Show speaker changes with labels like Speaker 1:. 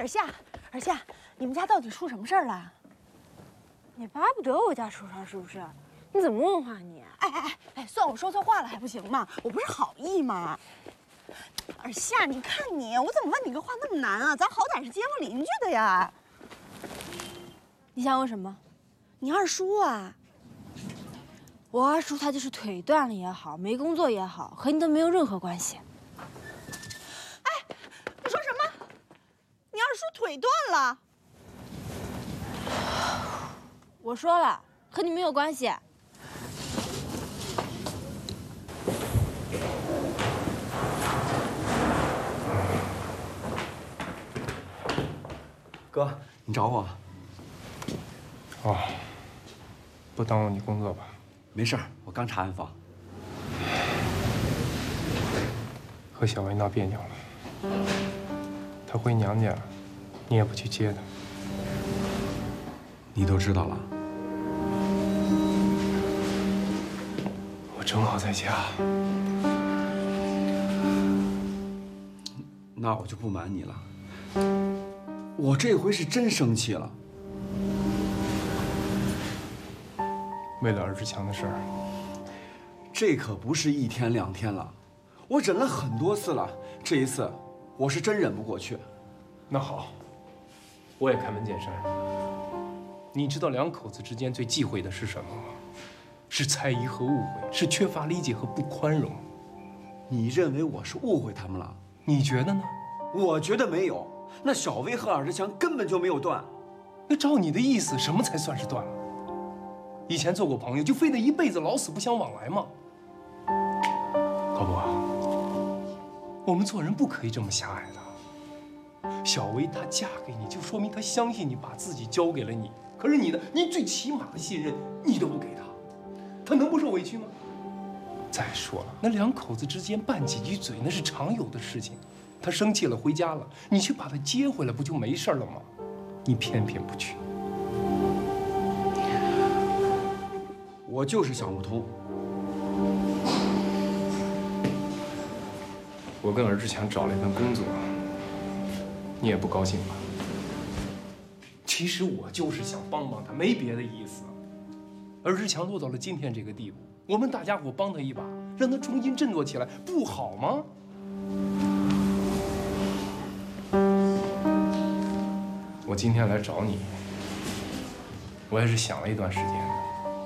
Speaker 1: 尔夏，你们家到底出什么事儿了？
Speaker 2: 你巴不得我家出事儿是不是？你怎么问话你？
Speaker 1: 哎，算我说错话了还不行吗？我不是好意吗？尔夏，你看你，我怎么问你个话那么难啊？咱好歹是街坊邻居的呀。
Speaker 2: 你想问什么？
Speaker 1: 你二叔啊？
Speaker 2: 我二叔他就是腿断了也好，没工作也好，和你都没有任何关系。
Speaker 1: 哎，你说什么？你二叔腿断了？
Speaker 2: 我说了，和你没有关系。
Speaker 3: 哥，你找我？
Speaker 4: 哦，不耽误你工作吧？
Speaker 3: 没事儿，我刚查完房。
Speaker 4: 和小薇闹别扭了，她回娘家了，你也不去接她。
Speaker 3: 你都知道了？
Speaker 4: 我正好在家。
Speaker 3: 那我就不瞒你了，我这回是真生气了。
Speaker 4: 为了尔志强的事儿，
Speaker 3: 这可不是1天2天了，我忍了很多次了，这一次我是真忍不过去。
Speaker 4: 那好，我也开门见山。你知道两口子之间最忌讳的是什么吗？是猜疑和误会，是缺乏理解和不宽容。
Speaker 3: 你认为我是误会他们了？
Speaker 4: 你觉得呢？
Speaker 3: 我觉得没有。那小薇和尔志强根本就没有断。
Speaker 4: 那照你的意思，什么才算是断了？以前做过朋友，就非得一辈子老死不相往来吗？高博，我们做人不可以这么狭隘的。小薇她嫁给你，就说明她相信你，把自己交给了你。可是你最起码的信任你都不给她，她能不受委屈吗？再说了，那两口子之间拌几句嘴，那是常有的事情。她生气了回家了，你去把她接回来，不就没事了吗？你偏偏不去。
Speaker 3: 我就是想不通。
Speaker 4: 我跟尔志强找了一份工作，你也不高兴吧？其实我就是想帮帮他，没别的意思。尔志强落到了今天这个地步，我们大家伙帮他一把，让他重新振作起来，不好吗？我今天来找你，我也是想了一段时间。